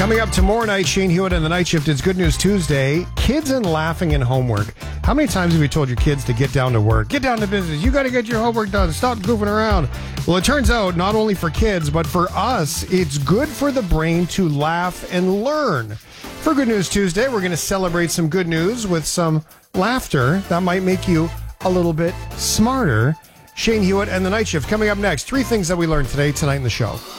Coming up tomorrow night, Shane Hewitt and the Night Shift. It's Good News Tuesday. Kids and laughing and homework. How many times have you told your kids to get down to work? Get down to business. You got to get your homework done. Stop goofing around. Well, it turns out not only for kids, but for us, it's good for the brain to laugh and learn. For Good News Tuesday, we're going to celebrate some good news with some laughter that might make you a little bit smarter. Shane Hewitt and the Night Shift coming up next. 3 things that we learned today, tonight in the show.